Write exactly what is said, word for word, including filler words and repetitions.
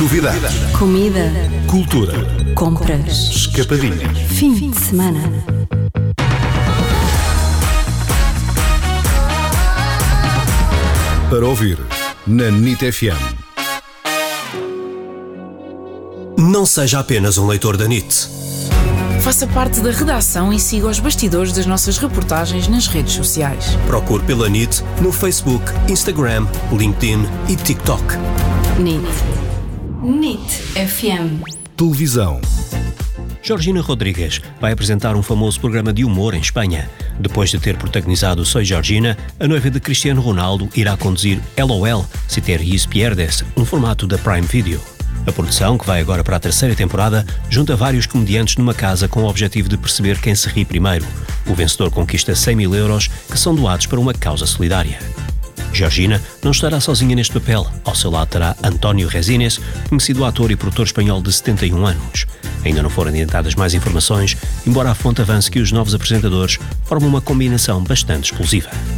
Novidades. Comida. Cultura. Compras. Escapadinhas. Fim de semana. Para ouvir na N I T F M. Não seja apenas um leitor da N I T. Faça parte da redação e siga os bastidores das nossas reportagens nas redes sociais. Procure pela N I T no Facebook, Instagram, LinkedIn e TikTok. N I T. N I T F M. Televisão. Georgina Rodrigues vai apresentar um famoso programa de humor em Espanha. Depois de ter protagonizado Soy Georgina, a noiva de Cristiano Ronaldo irá conduzir L O L, Se Te Ries Pierdes, um formato da Prime Video. A produção, que vai agora para a terceira temporada, junta vários comediantes numa casa com o objetivo de perceber quem se ri primeiro. O vencedor conquista cem mil euros, que são doados para uma causa solidária. Georgina não estará sozinha neste papel. Ao seu lado terá António Resines, conhecido ator e produtor espanhol de setenta e um anos. Ainda não foram adiantadas mais informações, embora a fonte avance que os novos apresentadores formam uma combinação bastante explosiva.